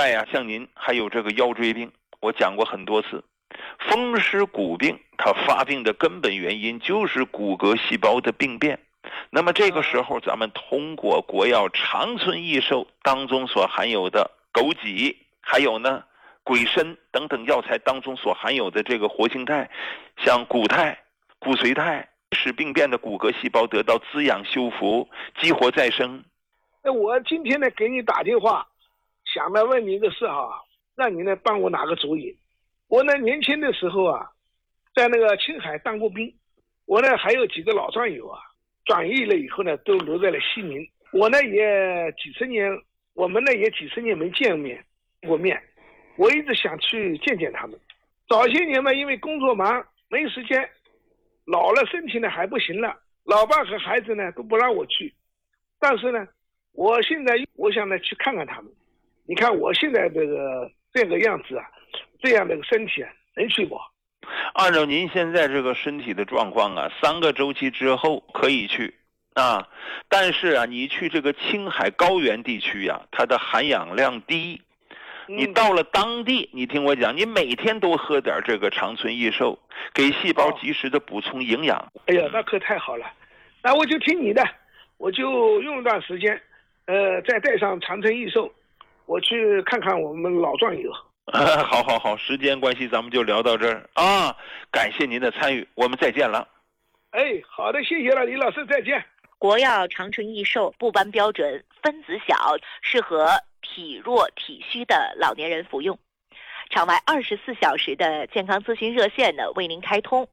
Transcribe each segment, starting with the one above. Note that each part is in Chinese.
外呀，像您还有这个腰椎病，我讲过很多次，风湿骨病它发病的根本原因就是骨骼细胞的病变。那么这个时候咱们通过国药长春益寿当中所含有的枸杞，还有呢鬼参等等药材当中所含有的这个活性肽，像骨肽、骨髓肽，使病变的骨骼细胞得到滋养修复，激活再生。 我今天呢给你打电话，想来问你一个事哈，让你呢帮我拿个主意。我呢年轻的时候啊，在那个青海当过兵，我呢还有几个老战友啊，转役了以后呢都留在了西宁。我呢也几十年，我们呢也几十年没见过面，我一直想去见见他们。早些年嘛，因为工作忙没时间，老了身体呢还不行了，老伴和孩子呢都不让我去。但是呢，我现在我想呢去看看他们。你看我现在这个样子啊，这样的身体啊，能去不？ 按照您现在这个身体的状况啊，3个周期之后可以去啊。但是啊，你去这个青海高原地区啊，它的含氧量低。你到了当地，你听我讲，你每天都喝点这个长春益寿，给细胞及时的补充营养。 哎呀，那可太好了，那我就听你的，我就用一段时间，再带上长春益寿，我去看看我们老战友。 好，时间关系咱们就聊到这儿啊，感谢您的参与，我们再见了。 哎，好的，谢谢了，李老师，再见。 国药长春益寿不含标准，分子小，适合体弱体虚的老年人服用。场外24小时的健康咨询热线呢为您开通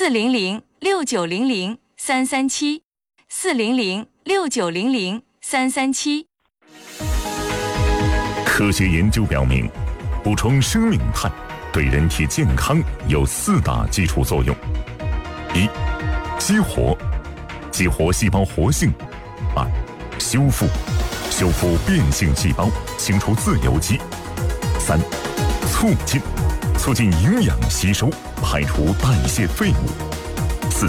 400-6900-337，400-6900-337。科学研究表明，补充生命肽对人体健康有4大基础作用：一、激活细胞活性；二、修复变性细胞，清除自由基；三、促进营养吸收，排除代谢废物；四、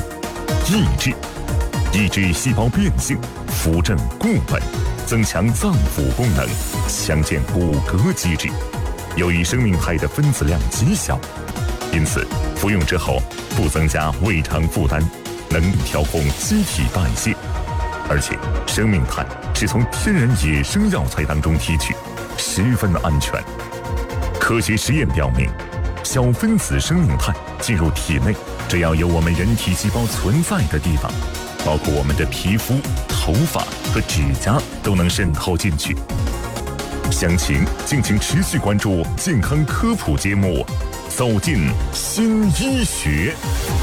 抑制细胞变性，扶正固本，增强脏腑功能，强健骨骼机制。由于生命肽的分子量极小，因此服用之后不增加胃肠负担，能调控机体代谢。而且生命肽是从天然野生药材当中提取，十分安全。科学实验表明，小分子生命肽进入体内，只要有我们人体细胞存在的地方，包括我们的皮肤、头发和指甲都能渗透进去。详情敬请持续关注健康科普节目《走进新医学》。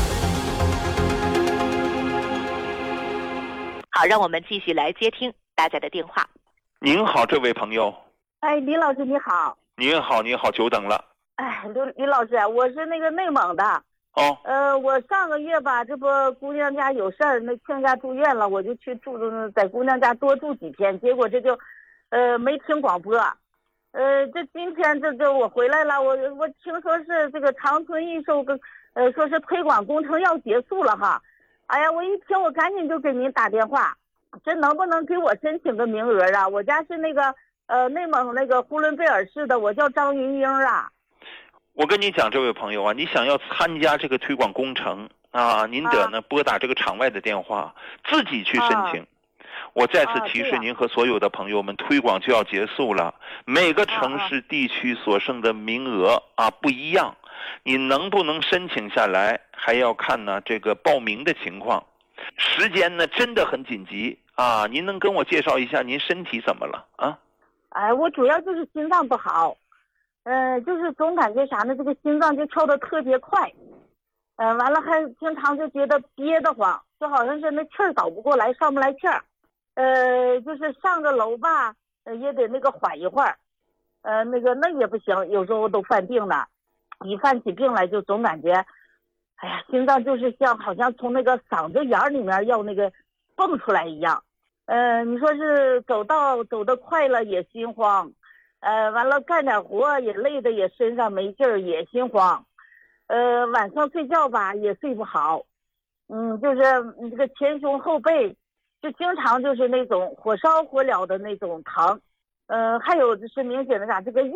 好，让我们继续来接听大家的电话。 您好，这位朋友。 哎，李老师你好。 您好，久等了。 哎，李老师，我是那个内蒙的。 哦。 我上个月吧，这不姑娘家有事儿，那亲家住院了，我就去在姑娘家多住几天，结果这就，没听广播。这今天这我回来了，我听说是这个长春益寿说是推广工程要结束了哈。哎呀，我一听我赶紧就给您打电话，这能不能给我申请个名额啊？我家是那个内蒙那个呼伦贝尔市的，我叫张云英啊。 我跟你讲，这位朋友啊，你想要参加这个推广工程啊，您得呢拨打这个场外的电话，自己去申请。我再次提示您和所有的朋友们，推广就要结束了，每个城市地区所剩的名额啊不一样，你能不能申请下来还要看呢这个报名的情况，时间呢真的很紧急啊！您能跟我介绍一下您身体怎么了啊？ 哎，我主要就是心脏不好，就是总感觉啥呢，这个心脏就跳得特别快，完了还经常就觉得憋得慌，就好像是那气儿倒不过来，上不来气儿，就是上个楼吧，也得那个缓一会儿，那也不行，有时候都犯病了，一犯起病来就总感觉，哎呀，心脏就是好像从那个嗓子眼里面要那个蹦出来一样，你说是走得快了也心慌，完了干点活也累的也身上没劲儿也心慌，晚上睡觉吧也睡不好，就是这个前胸后背就经常就是那种火烧火燎的那种疼，还有就是明显的这个